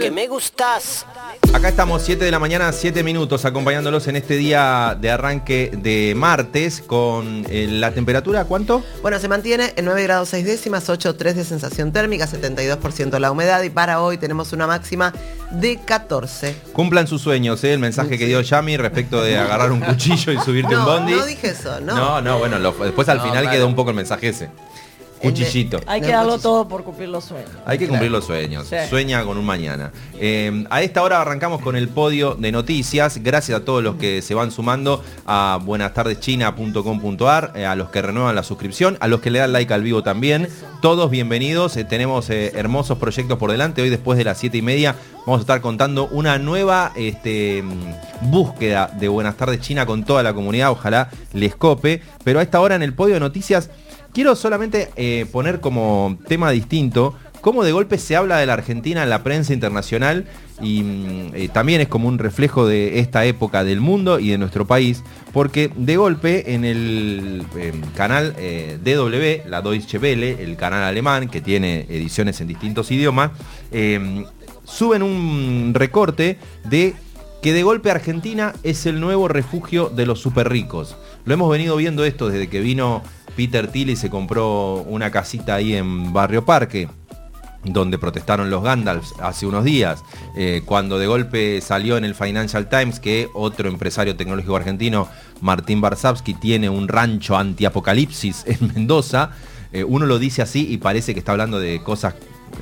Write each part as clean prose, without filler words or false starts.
Que me gustas. Acá estamos 7 de la mañana, 7 minutos, acompañándolos en este día de arranque de martes con la temperatura, ¿cuánto? Bueno, se mantiene en 9 grados 6 décimas, 8,3 de sensación térmica, 72% la humedad y para hoy tenemos una máxima de 14. Cumplan sus sueños, el mensaje que dio Yami respecto de agarrar un cuchillo y subirte un bondi. No dije eso, no. No, bueno, después al final claro. quedó un poco el mensaje ese. Cuchillito. Hay que darlo todo por cumplir los sueños. Hay que cumplir los sueños. Sí. Sueña con un mañana. A esta hora arrancamos con el podio de noticias. Gracias a todos los que se van sumando a buenastardechina.com.ar, a los que renuevan la suscripción, a los que le dan like al vivo también. Todos bienvenidos. Tenemos hermosos proyectos por delante. Hoy después de las 7:30 vamos a estar contando una nueva búsqueda de Buenas Tardes China con toda la comunidad. Ojalá les cope. Pero a esta hora en el podio de noticias quiero solamente poner como tema distinto cómo de golpe se habla de la Argentina en la prensa internacional y también es como un reflejo de esta época del mundo y de nuestro país, porque de golpe en el canal DW, la Deutsche Welle, el canal alemán que tiene ediciones en distintos idiomas, suben un recorte de que de golpe Argentina es el nuevo refugio de los super ricos. Lo hemos venido viendo esto desde que vino Peter Thiel y se compró una casita ahí en Barrio Parque, donde protestaron los Gandalfs hace unos días, cuando de golpe salió en el Financial Times que otro empresario tecnológico argentino, Martín Varsavsky, tiene un rancho antiapocalipsis en Mendoza. Uno lo dice así y parece que está hablando de cosas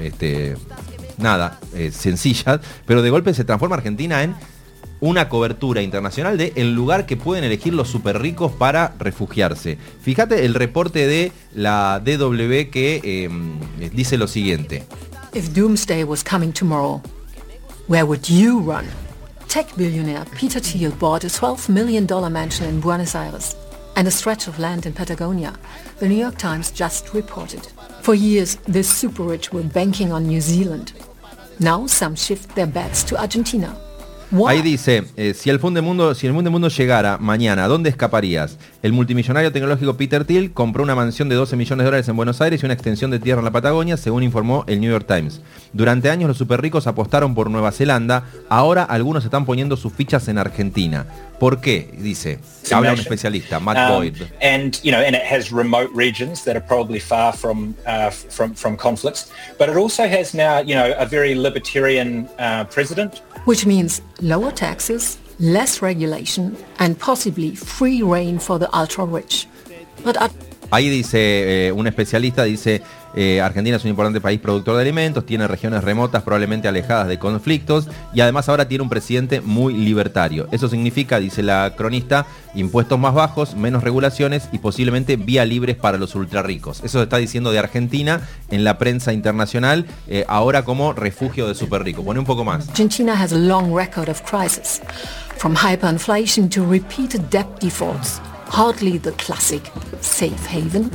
sencillas, pero de golpe se transforma Argentina en una cobertura internacional de el lugar que pueden elegir los super ricos para refugiarse. Fíjate el reporte de la DW que dice lo siguiente. If doomsday was coming tomorrow, where would you run? Tech billionaire Peter Thiel bought a $12 million mansion in Buenos Aires and a stretch of land in Patagonia, the New York Times just reported. For years, the super rich were banking on New Zealand. Now some shift their bets to Argentina. Ahí dice, si el mundo llegara mañana, ¿a dónde escaparías? El multimillonario tecnológico Peter Thiel compró una mansión de $12 millones en Buenos Aires y una extensión de tierra en la Patagonia, según informó el New York Times. Durante años los superricos apostaron por Nueva Zelanda, ahora algunos están poniendo sus fichas en Argentina. ¿Por qué? Dice, habla un especialista, Matt Boyd. And it has remote regions that are probably far from conflicts, but it also has now, a very libertarian president. Which means lower taxes, less regulation, and possibly free reign for the ultra-rich. Ahí dice un especialista, dice, Argentina es un importante país productor de alimentos, tiene regiones remotas probablemente alejadas de conflictos y además ahora tiene un presidente muy libertario. Eso significa, dice la cronista, impuestos más bajos, menos regulaciones y posiblemente vía libres para los ultrarricos. Eso se está diciendo de Argentina en la prensa internacional, ahora como refugio de superricos. Pone un poco más. Argentina has a long record of crisis, from hyperinflation to repeated debt defaults. Hardly the classic safe haven.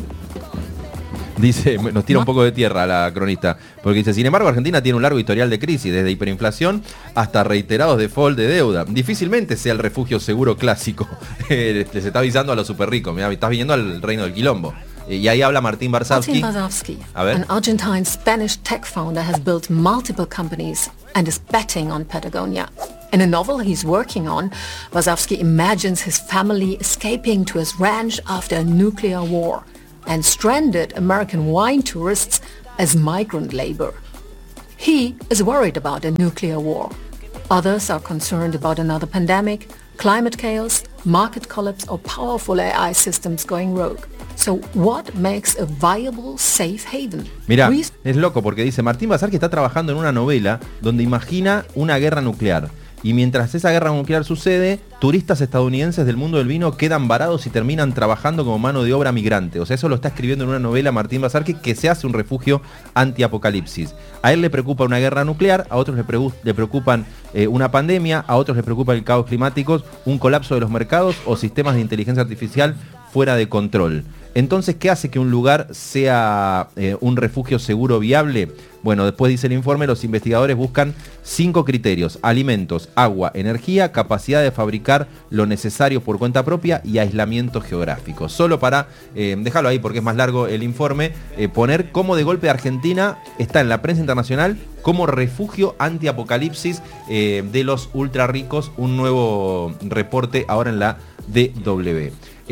Dice, nos tira un poco de tierra la cronista, porque dice, sin embargo, Argentina tiene un largo historial de crisis, desde hiperinflación hasta reiterados default de deuda. Difícilmente sea el refugio seguro clásico. Les está avisando a los super ricos, mirá, estás viniendo al reino del quilombo. Y ahí habla Martín Varsavsky. Martin Varsavsky, a ver. an Argentine Spanish tech founder, has built multiple companies and is betting on Patagonia. In a novel he's working on, Varsavsky imagines his family escaping to his ranch after a nuclear war and stranded American wine tourists as migrant labor. He is worried about a nuclear war. Others are concerned about another pandemic, climate chaos, market collapse, or powerful AI systems going rogue. So what makes a viable safe haven? Mirá, es loco porque dice, Martín Varsavsky está trabajando en una novela donde imagina una guerra nuclear. Y mientras esa guerra nuclear sucede, turistas estadounidenses del mundo del vino quedan varados y terminan trabajando como mano de obra migrante. O sea, eso lo está escribiendo en una novela Martín Varsavsky, que se hace un refugio antiapocalipsis. A él le preocupa una guerra nuclear, a otros le preocupan una pandemia, a otros le preocupa el caos climático, un colapso de los mercados o sistemas de inteligencia artificial fuera de control. Entonces, ¿qué hace que un lugar sea un refugio seguro viable? Bueno, después dice el informe, los investigadores buscan 5 criterios: alimentos, agua, energía, capacidad de fabricar lo necesario por cuenta propia y aislamiento geográfico. Solo para, dejarlo ahí porque es más largo el informe, poner cómo de golpe Argentina está en la prensa internacional como refugio antiapocalipsis de los ultra ricos, un nuevo reporte ahora en la DW.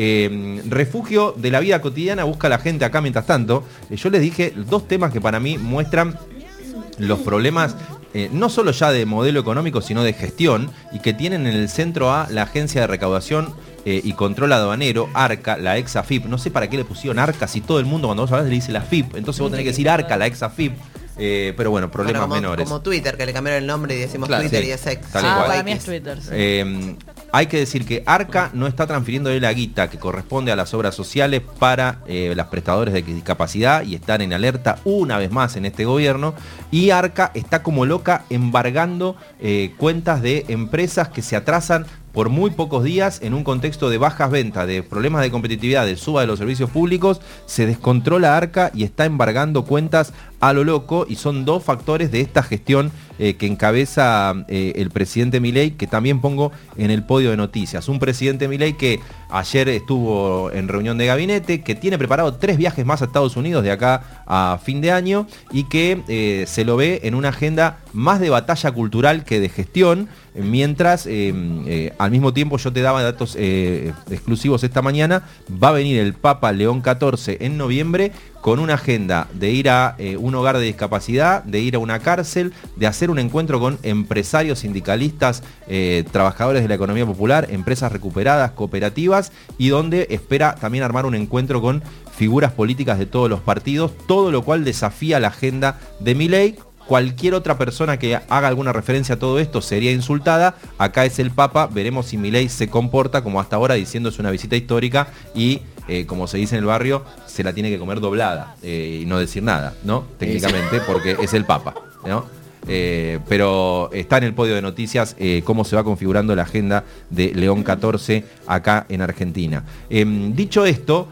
Refugio de la vida cotidiana busca la gente acá. Mientras tanto, yo les dije 2 temas que para mí muestran los problemas no solo ya de modelo económico, sino de gestión, y que tienen en el centro a la Agencia de Recaudación y Control Aduanero, ARCA, la ex AFIP. No sé para qué le pusieron ARCA si todo el mundo cuando vos hablas le dice la AFIP, entonces vos tenés que decir ARCA, la ex AFIP. Pero bueno, problemas menores. Como Twitter, que le cambiaron el nombre y decimos claro, Twitter sí, y es ex. Para mí es Twitter, sí. Hay que decir que ARCA no está transfiriéndole la guita que corresponde a las obras sociales para los prestadores de discapacidad y están en alerta una vez más en este gobierno. Y ARCA está como loca embargando cuentas de empresas que se atrasan por muy pocos días en un contexto de bajas ventas, de problemas de competitividad, de suba de los servicios públicos. Se descontrola ARCA y está embargando cuentas a lo loco, y son 2 factores de esta gestión que encabeza el presidente Milei, que también pongo en el podio de noticias. Un presidente Milei que ayer estuvo en reunión de gabinete, que tiene preparado 3 viajes más a Estados Unidos de acá a fin de año, y que se lo ve en una agenda más de batalla cultural que de gestión, mientras al mismo tiempo, yo te daba datos exclusivos esta mañana, va a venir el Papa León XIV en noviembre con una agenda de ir a un hogar de discapacidad, de ir a una cárcel, de hacer un encuentro con empresarios, sindicalistas, trabajadores de la economía popular, empresas recuperadas, cooperativas, y donde espera también armar un encuentro con figuras políticas de todos los partidos, todo lo cual desafía la agenda de Milei. Cualquier otra persona que haga alguna referencia a todo esto sería insultada. Acá es el Papa, veremos si Milei se comporta como hasta ahora, diciendo es una visita histórica y, como se dice en el barrio, se la tiene que comer doblada y no decir nada, ¿no? Técnicamente, porque es el Papa, ¿no? Pero está en el podio de noticias cómo se va configurando la agenda de León XIV acá en Argentina. Dicho esto,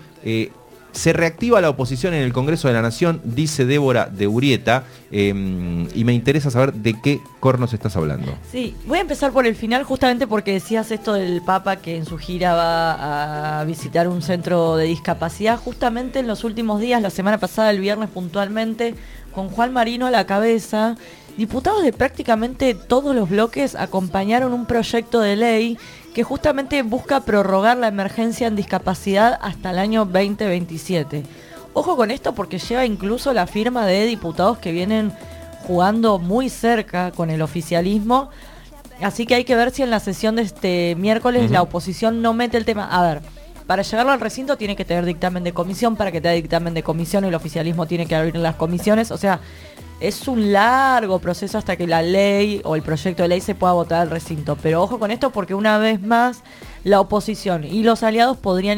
se reactiva la oposición en el Congreso de la Nación, dice Débora de Urieta, y me interesa saber de qué cornos estás hablando. Sí, voy a empezar por el final, justamente porque decías esto del Papa que en su gira va a visitar un centro de discapacidad. Justamente en los últimos días, la semana pasada, el viernes puntualmente, con Juan Marino a la cabeza, diputados de prácticamente todos los bloques acompañaron un proyecto de ley que justamente busca prorrogar la emergencia en discapacidad hasta el año 2027. Ojo con esto, porque lleva incluso la firma de diputados que vienen jugando muy cerca con el oficialismo, así que hay que ver si en la sesión de este miércoles la oposición no mete el tema. A ver, para llevarlo al recinto tiene que tener dictamen de comisión, para que tenga dictamen de comisión el oficialismo tiene que abrir las comisiones, o sea, es un largo proceso hasta que la ley o el proyecto de ley se pueda votar al recinto. Pero ojo con esto, porque una vez más la oposición y los aliados podrían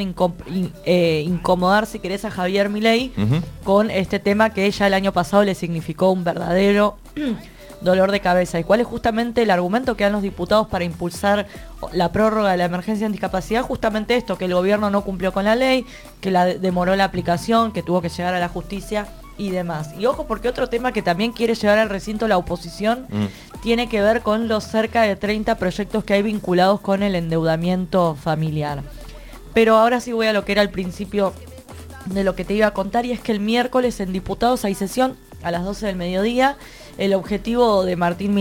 incomodar, si querés, a Javier Milei con este tema que ya el año pasado le significó un verdadero dolor de cabeza. ¿Y cuál es justamente el argumento que dan los diputados para impulsar la prórroga de la emergencia en discapacidad? Justamente esto, que el gobierno no cumplió con la ley, que demoró la aplicación, que tuvo que llegar a la justicia y demás. Y ojo, porque otro tema que también quiere llevar al recinto la oposición tiene que ver con los cerca de 30 proyectos que hay vinculados con el endeudamiento familiar. Pero ahora sí voy a lo que era el principio de lo que te iba a contar, y es que el miércoles en diputados hay sesión a las 12 del mediodía. El objetivo de Martín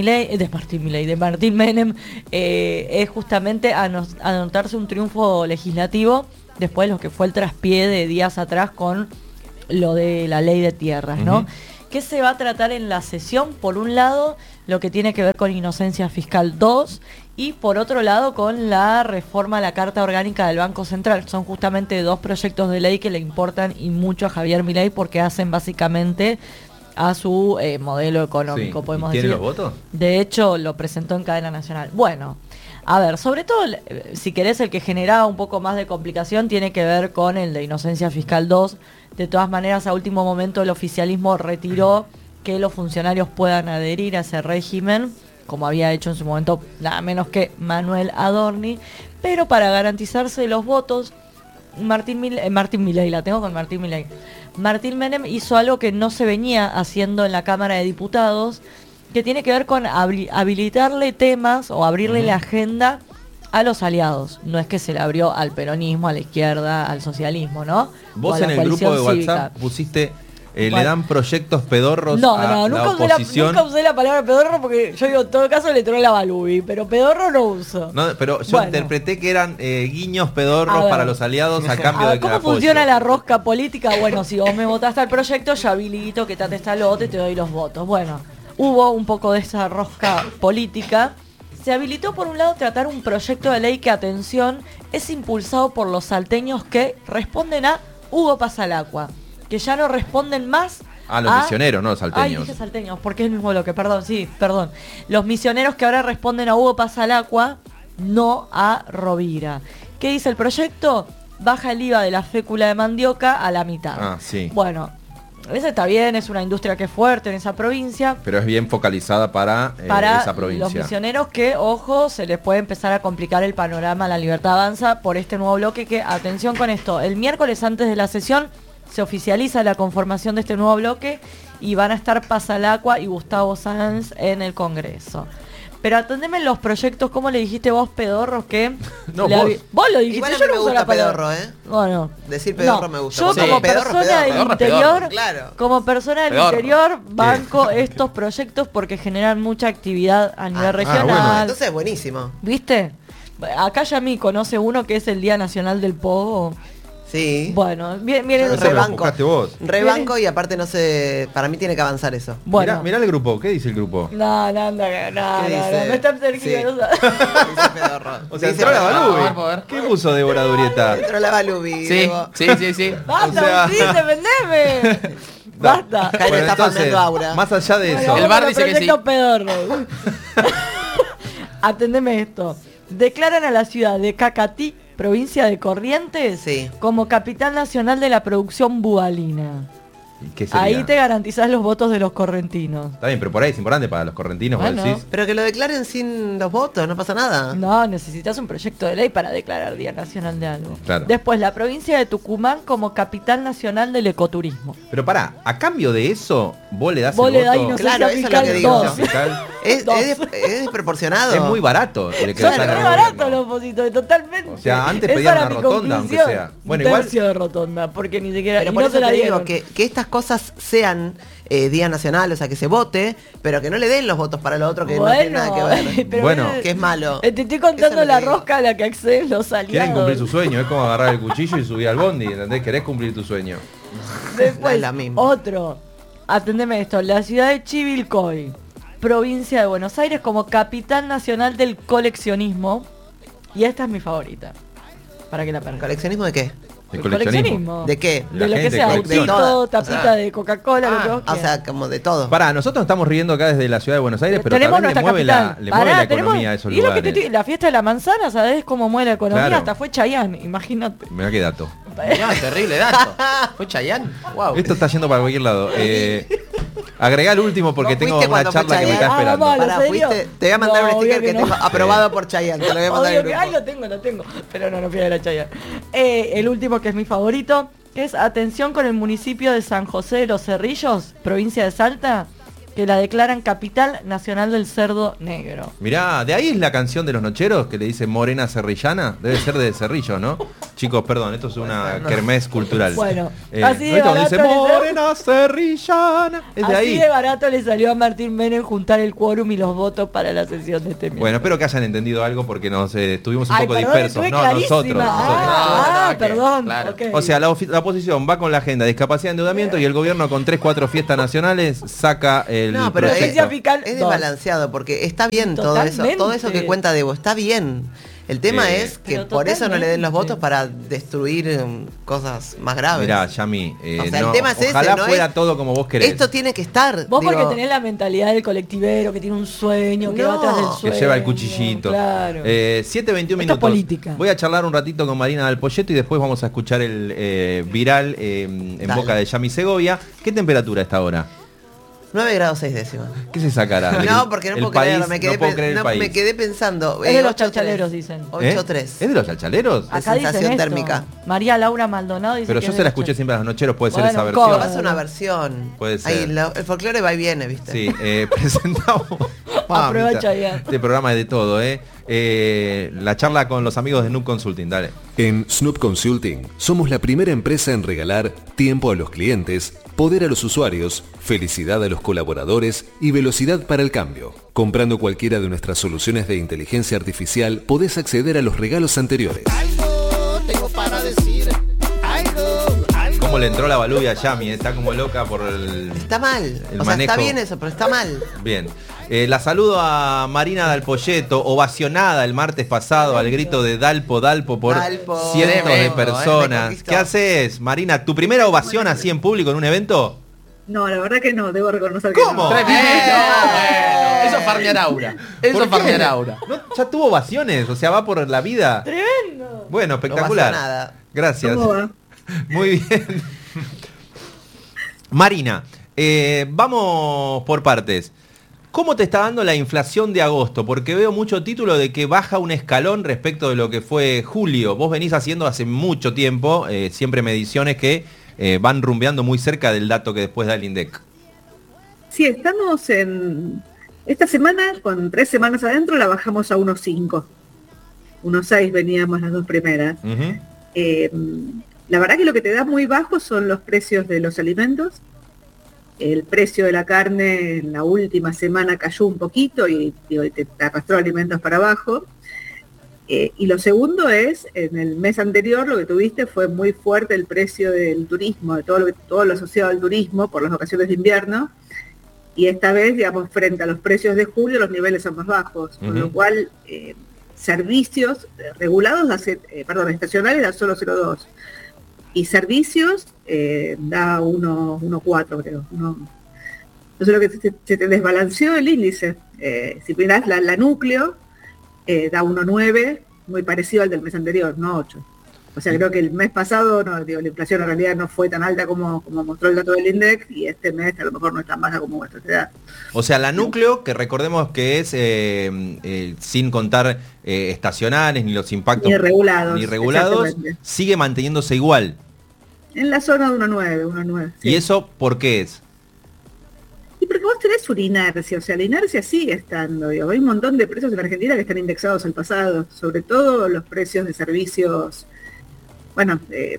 Menem es justamente anotarse un triunfo legislativo después de lo que fue el traspié de días atrás con lo de la ley de tierras, ¿no? ¿Qué se va a tratar en la sesión? Por un lado, lo que tiene que ver con Inocencia Fiscal 2, y por otro lado, con la reforma a la Carta Orgánica del Banco Central. Son justamente 2 proyectos de ley que le importan y mucho a Javier Milei, porque hacen básicamente a su modelo económico, sí. Podemos ¿Tiene decir. los votos? De hecho, lo presentó en cadena nacional. Bueno, a ver, sobre todo, si querés, el que generaba un poco más de complicación tiene que ver con el de Inocencia Fiscal 2. De todas maneras, a último momento el oficialismo retiró que los funcionarios puedan adherir a ese régimen, como había hecho en su momento nada menos que Manuel Adorni, pero para garantizarse los votos Martín Milei, la tengo con Martín Milei. Martín Menem hizo algo que no se venía haciendo en la Cámara de Diputados, que tiene que ver con habilitarle temas o abrirle la agenda a los aliados. No es que se le abrió al peronismo, a la izquierda, al socialismo, ¿no? Vos O a la en el grupo de coalición cívica. WhatsApp pusiste, le Bueno. dan proyectos pedorros No, a la oposición. nunca usé la palabra pedorro porque yo digo, en todo caso le trola Balubi, pero pedorro no uso. No, pero yo Bueno. interpreté que eran guiños A pedorros ver. para los aliados a cambio A de ver, ¿cómo apoyo. funciona la rosca política? Bueno, si vos me votaste al proyecto, yo habilito que Tate está lote, te doy los votos. Bueno, hubo un poco de esa rosca política. Se habilitó por un lado tratar un proyecto de ley que, atención, es impulsado por los salteños que responden a Hugo Pasalacqua, que ya no responden más A los misioneros, no los Ay, salteños. dije salteños, porque es el mismo bloque, perdón. Los misioneros que ahora responden a Hugo Pasalacqua, no a Rovira. ¿Qué dice el proyecto? Baja el IVA de la fécula de mandioca a la mitad. Ah, sí. Bueno, eso está bien, es una industria que es fuerte en esa provincia. Pero es bien focalizada para Para esa provincia. los misioneros que, ojo, se les puede empezar a complicar el panorama. La Libertad Avanza por este nuevo bloque que, atención con esto, el miércoles antes de la sesión se oficializa la conformación de este nuevo bloque y van a estar Pasalacqua y Gustavo Sanz en el Congreso. Pero atendeme los proyectos, ¿cómo le dijiste vos, pedorros, que... No, vos lo dijiste, Igual a yo mí no me uso gusta la palabra. pedorro, ¿eh? Bueno. Decir pedorro me gusta. Yo Sí. como Pedorro, persona pedorro. del Pedorro, interior, pedorro. Claro. como persona del Pedorro. interior, banco estos proyectos porque generan mucha actividad a nivel regional. bueno. Entonces es buenísimo. ¿Viste? Acá Yami conoce uno que es el Día Nacional del Pogo. Sí. Bueno, viene Yo Ese lo rebanco. buscaste vos. Rebanco y aparte no sé, para mí tiene que avanzar eso. Bueno. Mirá el grupo, ¿qué dice el grupo? No, ¿Qué dice? no está Sergio. Sí. no. Dice pedorro. O sea, Dice entró la pedorro. Balubi. A ver. ¿Qué puso Débora Durieta? Entró la Balubi. Sí, Diego. sí. Basta, O sea- Agustín, defendeme. Basta. Jaime está farmeando aura. Más allá de eso. El bar dice que sí. Pedorro. Atendeme esto. Declaran a la ciudad de Cacatí, provincia de Corrientes, Sí. como capital nacional de la producción bubalina. ¿Y qué sería? Ahí te garantizás los votos de los correntinos. Está bien, pero por ahí es importante para los correntinos, vos Bueno. decís. Pero que lo declaren sin los votos, no pasa nada. No, necesitas un proyecto de ley para declarar Día Nacional de algo. Claro. Después, la provincia de Tucumán como capital nacional del ecoturismo. Pero pará, a cambio de eso, vos le das Vos el le dás y voto. no sé Claro, si eso es lo aplicar que digo. dos. Fiscal. Es Dos. desproporcionado. Es muy barato. Le Son querés dar re al baratos gobierno. los opositores, totalmente. O sea, antes Esa pedían era una mi rotonda, aunque conclusión. sea. Bueno, Un igual- tercio de rotonda, porque ni siquiera... Pero y por no eso se la te digo dieron. que estas cosas sean Día Nacional, o sea, que se vote, pero que no le den los votos para lo otro que no tiene nada que ver. pero Bueno. Que es malo. Te estoy Eso contando es lo la que digo. rosca a la que acceden los aliados. Quieren cumplir su sueño, es como agarrar el cuchillo y subir al bondi, ¿entendés? Querés cumplir tu sueño. Después, Es la misma. otro. Atendeme esto. La ciudad de Chivilcoy, provincia de Buenos Aires, como capital nacional del coleccionismo. Y esta es mi favorita. Para que la perca. ¿Coleccionismo de qué? El coleccionismo. ¿De qué? De La lo que gente sea, colecciona. autito, De todas. tapita O sea, de Coca-Cola, lo que vos O quieras. sea, como de todo. Pará, nosotros nos estamos riendo acá desde la ciudad de Buenos Aires, pero Tenemos también le nuestra mueve, capital. le mueve Pará, la economía a esos y es lo que lugares. te la fiesta de la manzana, ¿sabés cómo mueve la economía? Claro. Hasta fue Chayanne, imagínate. Mirá qué dato. Mirá, terrible dato. ¿Fue Chayanne? Wow. Esto está yendo para cualquier lado. Agregá el último porque ¿Vos tengo fuiste una cuando fue charla que me está Chayanne? esperando. Ah, vamos. Pará, ¿en serio? fuiste, te voy a mandar No, un sticker obvio que que no. tengo aprobado por Chayanne, te lo voy a mandar Obvio al que, grupo. lo tengo. Pero no fui a la Chayanne. El último que es mi favorito es atención con el municipio de San José de los Cerrillos, provincia de Salta, que la declaran capital nacional del cerdo negro. Mirá, de ahí es la canción de los nocheros que le dice Morena Cerrillana. Debe ser de Cerrillo, ¿no? Chicos, perdón, esto es una kermés cultural. Bueno, así de ¿no? Cuando dice barato le- Morena Cerrillana. Es de Así ahí. de barato le salió a Martín Menem juntar el quórum y los votos para la sesión de este miércoles. Bueno, espero que hayan entendido algo porque nos estuvimos un Ay, poco perdón, dispersos. estuve No, clarísima. nosotros. Ah, que- perdón. claro. ok. O sea, la oposición va con la agenda de discapacidad y endeudamiento y el gobierno con 3-4 fiestas nacionales saca el No, pero proyecto. fiscal, es dos. desbalanceado porque está bien todo eso Totalmente. que cuenta Debo, está bien. El tema es que Pero por eso no le den los totalmente. votos para destruir cosas más graves. Mirá, Yami, O sea, el no, tema es ese, ojalá no fuera es- todo como vos querés. Esto tiene que estar. Vos digo, porque tenés la mentalidad del colectivero, que tiene un sueño, que No. va atrás del Que sueño. Que lleva el cuchillito. Claro. 7:21 Esto es minutos. política. Voy a charlar un ratito con Marina del Polleto y después vamos a escuchar el viral en Dale. boca de Yami Segovia. ¿Qué temperatura está ahora? 9 grados 6 décimas. ¿Qué se sacará? No, porque no El puedo país, creerlo. Me quedé, no puedo creer el país. me quedé pensando. Es de los 8-3. chalchaleros, dicen. 8-3. ¿Es de los chalchaleros? Acá dicen sensación esto. térmica. María Laura Maldonado dice Pero que yo es se de la los escuché siempre a los nocheros, puede ser Bueno, esa Pero versión. es una versión. Puede ser. Ahí, el folclore va y viene, ¿viste? Sí, presentamos. Aprueba Mamita, Chayanne. este programa es de todo, ¿eh? La charla con los amigos de Snoop Consulting, dale. En Snoop Consulting somos la primera empresa en regalar tiempo a los clientes, poder a los usuarios, felicidad a los colaboradores y velocidad para el cambio. Comprando cualquiera de nuestras soluciones de inteligencia artificial podés acceder a los regalos anteriores. ¿Cómo le entró la balubia a Yami? Está como loca por el... Está mal. El O sea, está manejo. bien eso, pero está mal. Bien. La saludo a Marina Dalpolleto, ovacionada el martes pasado al grito de Dalpo, Dalpo por Dalpo. cientos de Tremendo, me personas. conquistó. ¿Qué haces, Marina? ¿Tu primera ovación así en público en un evento? No, la verdad que no, debo reconocer que ¿Cómo? no. Tremendo, bueno. Eso es farmear aura. Eso ¿Por es farmear qué? aura. ¿No? Ya tuvo ovaciones, o sea, va por la vida. Tremendo. Bueno, espectacular. Ovacionada. Gracias. ¿Cómo va? Muy bien. Marina, vamos por partes. ¿Cómo te está dando la inflación de agosto? Porque veo mucho título de que baja un escalón respecto de lo que fue julio. Vos venís haciendo hace mucho tiempo, siempre mediciones que van rumbeando muy cerca del dato que después da el INDEC. Sí, estamos en... Esta semana, con 3 semanas adentro, la bajamos a 1.5. 1.6 veníamos las dos primeras. Ujú. La verdad que lo que te da muy bajo son los precios de los alimentos. El precio de la carne en la última semana cayó un poquito y te arrastró alimentos para abajo. Y lo segundo es, en el mes anterior lo que tuviste fue muy fuerte el precio del turismo, de todo lo asociado al turismo por las vacaciones de invierno. Y esta vez, digamos, frente a los precios de julio, los niveles son más bajos. Con lo cual, servicios regulados, estacionales da solo 0,2. Y servicios da 1,4 creo. Entonces lo que se te desbalanceó el índice. Si mirás la núcleo, da 1,9, muy parecido al del mes anterior, no 8. O sea, creo que el mes pasado, la inflación en realidad no fue tan alta como mostró el dato del INDEC, y este mes a lo mejor no es tan baja como muestra este dato. O sea, la núcleo, que recordemos que es sin contar estacionales, ni los impactos Ni regulados, ni regulados, exactamente. sigue manteniéndose igual. En la zona de 1,9. ¿Y eso por qué es? Y porque vos tenés una inercia, o sea, la inercia sigue estando, digo, hay un montón de precios en Argentina que están indexados al pasado, sobre todo los precios de servicios, bueno,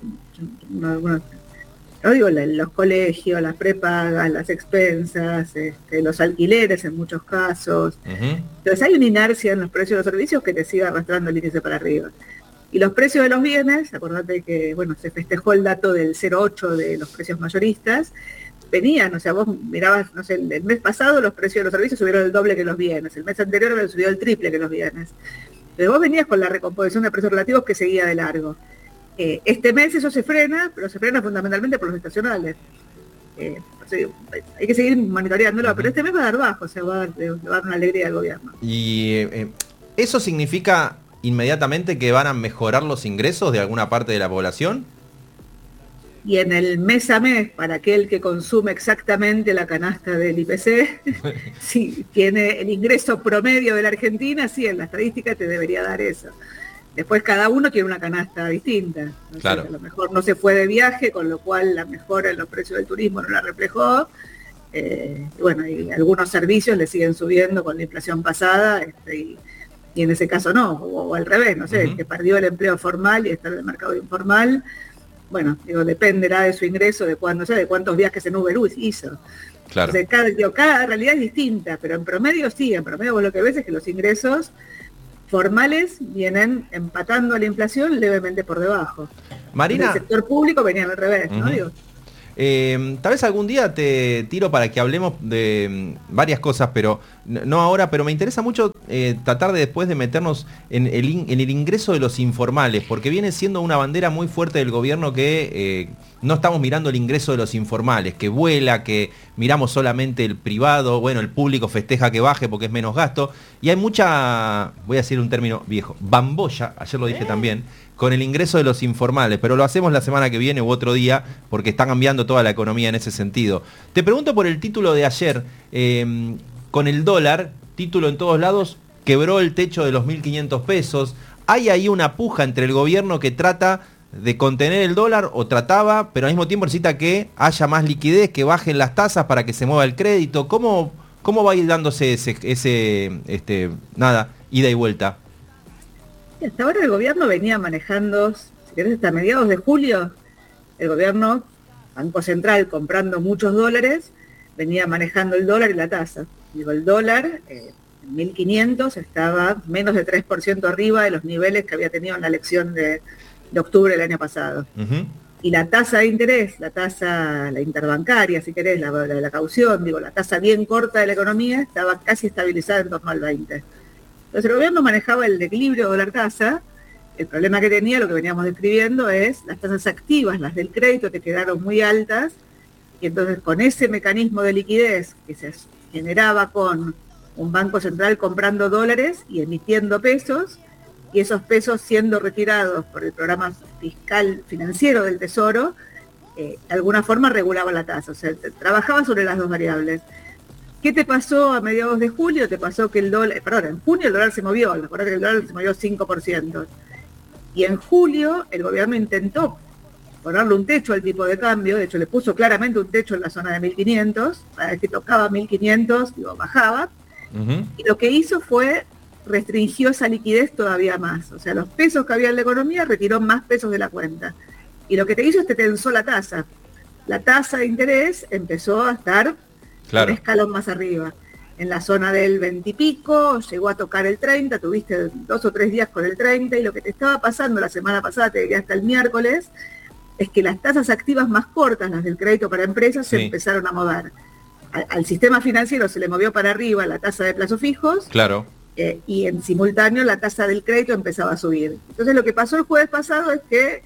no digo los colegios, las prepagas, las expensas, los alquileres en muchos casos. Ujú. Entonces hay una inercia en los precios de los servicios que te sigue arrastrando el índice para arriba. Y los precios de los bienes, acordate que, bueno, se festejó el dato del 0,8 de los precios mayoristas, venían, o sea, vos mirabas, no sé, el mes pasado los precios de los servicios subieron el doble que los bienes, el mes anterior habían subido el triple que los bienes. Pero vos venías con la recomposición de precios relativos que seguía de largo. Este mes eso se frena, pero se frena fundamentalmente por los estacionales. Hay que seguir monitoreándolo, pero este mes va a dar bajo, o sea, va a dar una alegría al gobierno. Y ¿eso significa inmediatamente que van a mejorar los ingresos de alguna parte de la población? Y en el mes a mes, para aquel que consume exactamente la canasta del IPC, si tiene el ingreso promedio de la Argentina, sí, en la estadística te debería dar eso. Después cada uno tiene una canasta distinta. ¿No? Claro. A lo mejor no se fue de viaje, con lo cual la mejora en los precios del turismo no la reflejó. Y bueno, y algunos servicios le siguen subiendo con la inflación pasada, y en ese caso no, o al revés, no sé, el que perdió el empleo formal y está en el mercado informal, bueno, dependerá de su ingreso, de cuántos viajes en Uber hizo. Claro. Entonces, cada realidad es distinta, pero en promedio sí, en promedio vos lo que ves es que los ingresos formales vienen empatando a la inflación levemente por debajo. Marina, En el sector público venían al revés, ¿no? Ujú. Digo, tal vez algún día te tiro para que hablemos de varias cosas, pero no ahora, pero me interesa mucho tratar de después de meternos en el ingreso de los informales, porque viene siendo una bandera muy fuerte del gobierno que no estamos mirando el ingreso de los informales, que vuela, que miramos solamente el privado, bueno, el público festeja que baje porque es menos gasto, y hay mucha, voy a decir un término viejo, bambolla, ayer lo dije también, con el ingreso de los informales, pero lo hacemos la semana que viene u otro día porque está cambiando toda la economía en ese sentido. Te pregunto por el título de ayer, con el dólar, título en todos lados, quebró el techo de los 1.500 pesos. ¿Hay ahí una puja entre el gobierno que trata de contener el dólar o trataba, pero al mismo tiempo necesita que haya más liquidez, que bajen las tasas para que se mueva el crédito? ¿Cómo va a ir dándose ese ida y vuelta? Hasta ahora el gobierno venía manejando, si querés, hasta mediados de julio, el gobierno, Banco Central, comprando muchos dólares, venía manejando el dólar y la tasa. Digo, el dólar en 1.500 estaba menos de 3% arriba de los niveles que había tenido en la elección de octubre del año pasado. Uh-huh. Y la tasa de interés, la interbancaria, si querés, la caución, digo, la tasa bien corta de la economía, estaba casi estabilizada en torno al 20. Entonces el gobierno manejaba el equilibrio dólar-tasa. El problema que tenía, lo que veníamos describiendo, es las tasas activas, las del crédito, te quedaron muy altas, y entonces con ese mecanismo de liquidez que se generaba con un banco central comprando dólares y emitiendo pesos, y esos pesos siendo retirados por el programa fiscal financiero del Tesoro, de alguna forma regulaba la tasa, o sea, trabajaba sobre las dos variables. ¿Qué te pasó a mediados de julio? Te pasó que en junio el dólar se movió, acordate que el dólar se movió 5%. Y en julio el gobierno intentó ponerle un techo al tipo de cambio, de hecho le puso claramente un techo en la zona de 1.500, para ver si tocaba 1.500, bajaba. Uh-huh. Y lo que hizo fue restringió esa liquidez todavía más. O sea, los pesos que había en la economía retiró más pesos de la cuenta. Y lo que te hizo es que te tensó la tasa. La tasa de interés empezó a estar un escalón más arriba. En la zona del 20 y pico, llegó a tocar el 30, tuviste 2 o 3 días con el 30, y lo que te estaba pasando la semana pasada, te diría hasta el miércoles, es que las tasas activas más cortas, las del crédito para empresas, se empezaron a mover. Al sistema financiero se le movió para arriba la tasa de plazos fijos, y en simultáneo la tasa del crédito empezaba a subir. Entonces lo que pasó el jueves pasado es que,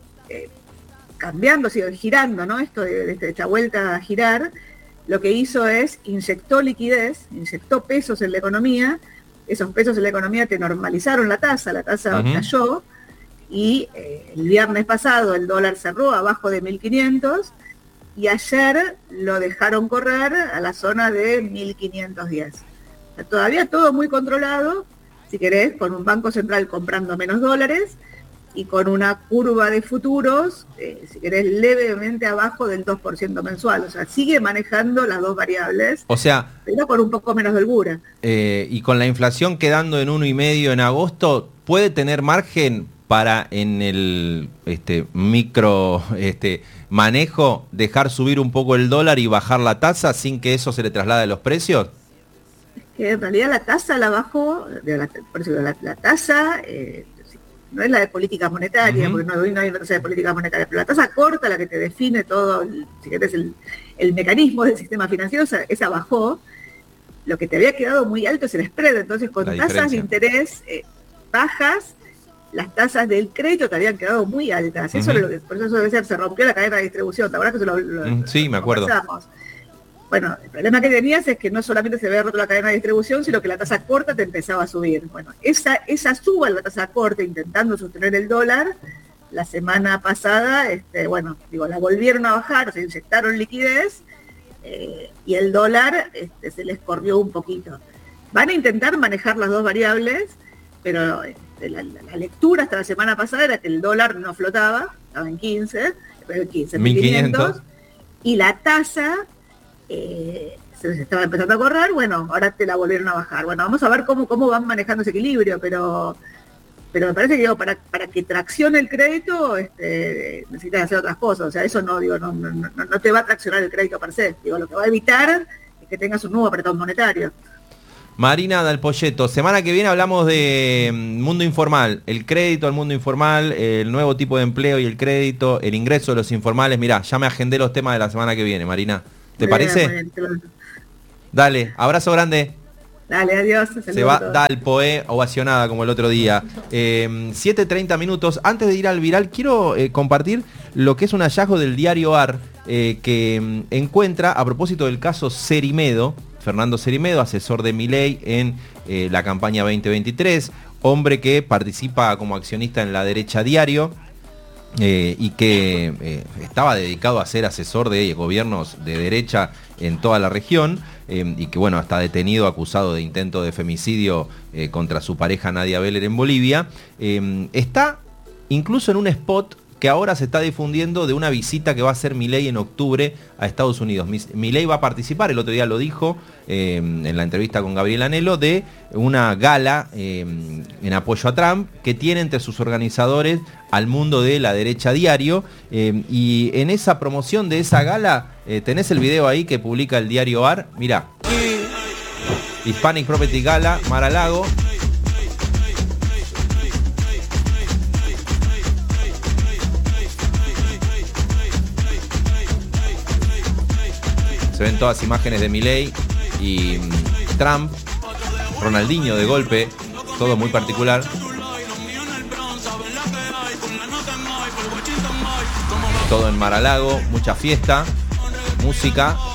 cambiando, girando, ¿no? Esto de esta vuelta a girar, lo que hizo es inyectó liquidez, inyectó pesos en la economía, esos pesos en la economía te normalizaron la tasa uh-huh. Cayó, y el viernes pasado el dólar cerró abajo de 1.500, y ayer lo dejaron correr a la zona de 1.510. O sea, todavía todo muy controlado, si querés, con un banco central comprando menos dólares, y con una curva de futuros, si querés, levemente abajo del 2% mensual. O sea, sigue manejando las dos variables, o sea, pero con un poco menos de holgura. Y con la inflación quedando en 1,5 en agosto, ¿puede tener margen para en el micro manejo dejar subir un poco el dólar y bajar la tasa sin que eso se le traslade a los precios? Es que en realidad la tasa la bajó, la tasa... no es la de política monetaria, uh-huh. porque no hay una tasa de política monetaria, pero la tasa corta, la que te define todo, si querés, el mecanismo del sistema financiero, esa bajó. Lo que te había quedado muy alto es el spread, entonces con tasas de interés bajas, las tasas del crédito te habían quedado muy altas. Uh-huh. Eso es por eso debe ser, se rompió la cadena de distribución, ¿te acuerdas que sí, me acuerdo. Bueno, el problema que tenías es que no solamente se había roto la cadena de distribución, sino que la tasa corta te empezaba a subir. Bueno, esa suba en la tasa corta, intentando sostener el dólar, la semana pasada, la volvieron a bajar, se inyectaron liquidez, y el dólar se les corrió un poquito. Van a intentar manejar las dos variables, pero la lectura hasta la semana pasada era que el dólar no flotaba, estaba en 1.500, y la tasa... se estaba empezando a correr, bueno, ahora te la volvieron a bajar. Bueno, vamos a ver cómo van manejando ese equilibrio, pero me parece que para que traccione el crédito necesitas hacer otras cosas. O sea, eso no te va a traccionar el crédito per se. Lo que va a evitar es que tengas un nuevo apretón monetario. Marina Dal Poyetto, semana que viene hablamos de mundo informal, el crédito al mundo informal, el nuevo tipo de empleo y el crédito, el ingreso de los informales. Mirá, ya me agendé los temas de la semana que viene, Marina. ¿Te parece? Dale, abrazo grande. Dale, adiós. Se va Dalpoe, ovacionada como el otro día. 7:30 minutos. Antes de ir al viral, quiero compartir lo que es un hallazgo del diario AR, que encuentra, a propósito del caso Cerimedo, Fernando Cerimedo, asesor de Milei en la campaña 2023, hombre que participa como accionista en La Derecha Diario. Y que estaba dedicado a ser asesor de gobiernos de derecha en toda la región, y que bueno, está detenido acusado de intento de femicidio contra su pareja Nadia Beller en Bolivia. Está incluso en un spot que ahora se está difundiendo de una visita que va a hacer Milei en octubre a Estados Unidos. Milei va a participar, el otro día lo dijo en la entrevista con Gabriel Anelo, de una gala en apoyo a Trump que tiene entre sus organizadores al mundo de La Derecha Diario, y en esa promoción de esa gala tenés el video ahí que publica el diario AR. Mirá, Hispanic Property Gala, Mar-a-Lago. Se ven todas imágenes de Milei y Trump, Ronaldinho de golpe, todo muy particular. Todo en Mar-a-Lago, mucha fiesta, música.